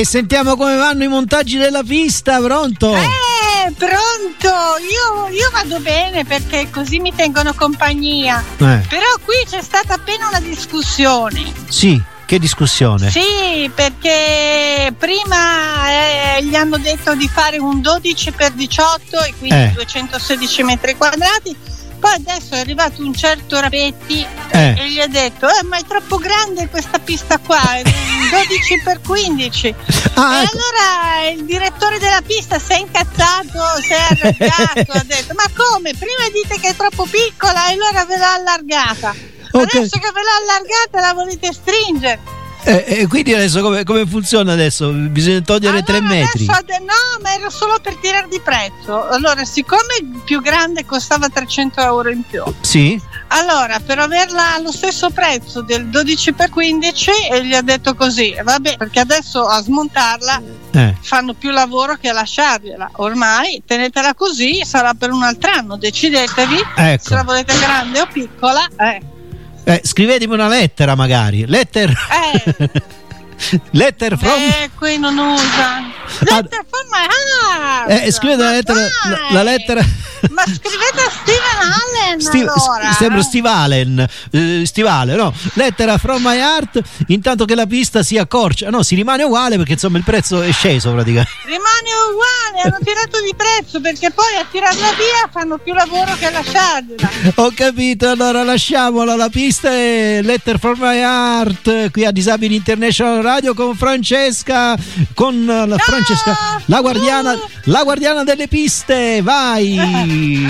E sentiamo come vanno i montaggi della pista, pronto? Pronto, io vado bene perché così mi tengono compagnia. Però qui c'è stata appena una discussione. Sì, che discussione? Sì, perché prima gli hanno detto di fare un 12x18 e quindi 216 metri quadrati. Poi adesso è arrivato un certo Rapetti e gli ha detto ma è troppo grande questa pista qua, è 12x15. E allora il direttore della pista si è incazzato, si è arrabbiato, ha detto ma come, prima dite che è troppo piccola e allora ve l'ha allargata, adesso che ve l'ha allargata la volete stringere. E quindi adesso come funziona adesso? Bisogna togliere 3 metri? No, ma era solo per tirare di prezzo. Allora, siccome il più grande costava 300 euro in più, sì, allora per averla allo stesso prezzo del 12x15 gli ha detto così, vabbè, perché adesso a smontarla fanno più lavoro che a lasciargliela. Ormai tenetela così, sarà per un altro anno, decidetevi se la volete grande o piccola. Scrivetemi una lettera magari. Letter from qui non usa letter from my heart. Scrivete la lettera. Ma scrivete a Steven Allen allora. Sembra Steve Allen. No, lettera from my heart. Intanto che la pista si accorcia. No, si rimane uguale perché insomma il prezzo è sceso praticamente. Rimane uguale, hanno tirato di prezzo perché poi a tirarla via fanno più lavoro che a lasciarla. Ho capito, allora lasciamola la pista e Letter from my heart qui a Disabili International Radio con Francesca, Francesca, la guardiana delle piste, vai!